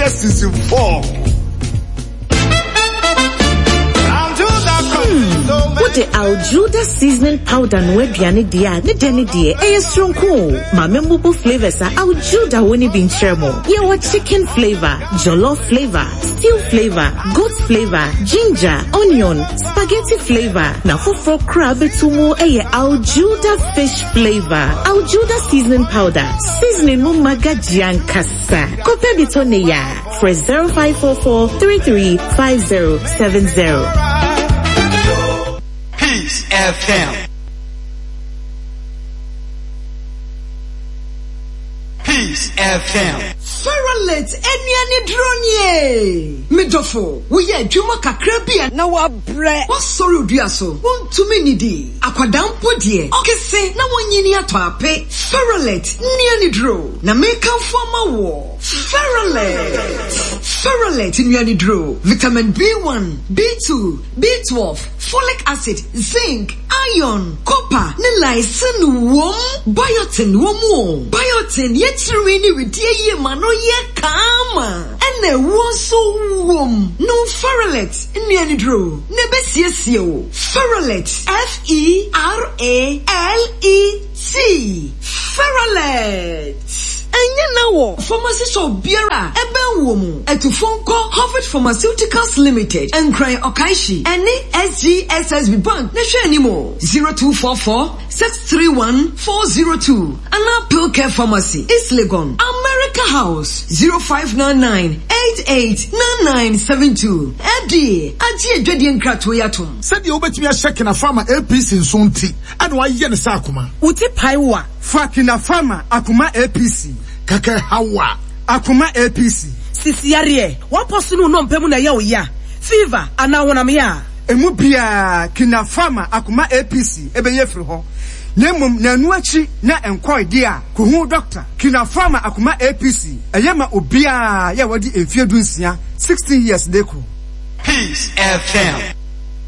season 4. What the Aljuda seasoning powder no aduane dia ne dene die stronko ma memorable flavors are Aljuda woni bin cheremo ye wa chicken flavor, jollof flavor, stew flavor, goat flavor, ginger, onion, spaghetti flavor na foforo crab etumo Aljuda fish flavor. Aljuda seasoning powder seasoning no magajian kasa kope bitone ya for 0544 335070. Peace FM. Peace FM. Faralet eniani dronye. Midofo, we ye adwuma kakra bia na wa bre. Wa sori odua so. Wontumi nidi. Akwadampo de. Okese na wonyini ato ape. Faralet niani dro. Na meka foma wo. Faralet niani dro. Vitamin B1, B2, B12, folic acid, zinc, iron, copper, ne lysine wom, biotin womo. Biotin yetiri ni widie ye mano ye kama. Ene wonso wom. No Faralet niani dro. Ne besiesie. Faralet, F-E-R-A-L-E-T. Faralet. Enye na wo pharmacy shop biara ebe wo mu etufonko Harvard Pharmaceuticals Limited Enkran Okaishi ene SGSSB Bank na hwe animo 0244 631 402 ana Pilcare Pharmacy East Legon America House 0599 889972 edi agie dwedie nkrato yatom said you obetimi a check na farmer APC nsonti and why ye ne sa akoma uti paiwa fakina farmer akuma APC kaka hawa akuma APC sisiare wa posunu no mpemu na ya oya fever ana wona me ya emu bia kina farmer akuma APC ebeye firi ho nemum na anu achi na enkoy dia ko hu doctor kina farmer akuma APC eyema obia ya wadi emfie dunsia 16 years deko. Peace FM.